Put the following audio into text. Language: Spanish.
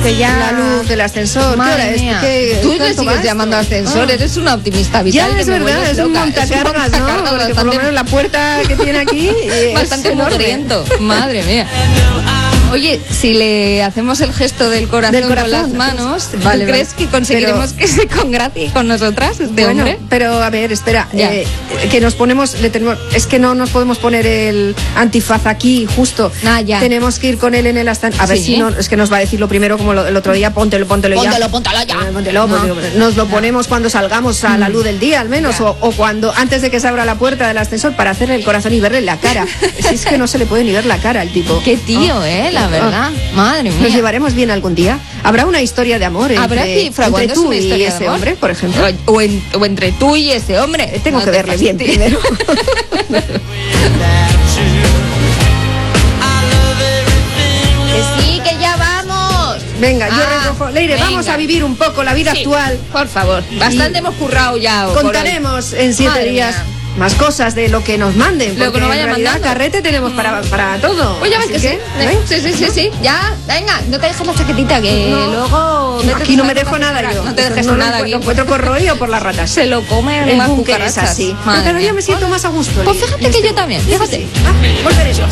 que ya... La luz del ascensor. Madre mía. Tú le sigues llamando ascensor, eres una optimista vital. Ya, es verdad, es un montacargas, ¿no? Porque por lo menos la puerta que tiene aquí bastante mugriento. Madre mía. Oye, si le hacemos el gesto del corazón con las manos, vale, ¿crees que conseguiremos que se congracie con nosotras este hombre? Pero a ver, espera, que nos ponemos, es que no nos podemos poner el antifaz aquí justo. Ya. Tenemos que ir con él en el ascensor. A ver si no, es que nos va a decir lo primero como el otro día, póntelo ya. Póntelo ya. Nos lo ponemos cuando salgamos a la luz del día, al menos, o cuando antes de que se abra la puerta del ascensor para hacerle el corazón y verle la cara. Si es que no se le puede ni ver la cara al tipo. Qué tío, la verdad. Madre mía. ¿Nos llevaremos bien algún día? ¿Habrá una historia de amor entre tú y ese hombre, por ejemplo? O entre tú y ese hombre. Tengo que verle bien primero. Que sí, que ya vamos. Venga, yo recojo. Leire, vamos a vivir un poco la vida actual. Por favor. Bastante hemos currado ya. Contaremos en 7 días. Más cosas de lo que nos manden. Lo que nos vayan mandando. Carrete tenemos para todo. Pues ya ves que sí. Ya, venga, no te dejes la chaquetita que luego... Aquí no me dejo nada yo. No te dejes nada aquí. Lo encuentro por Roy o por las ratas. Se lo comen el las búnker cucarachas. Es así. Pero yo me siento más a gusto. Pues fíjate que yo también, fíjate. Volveremos.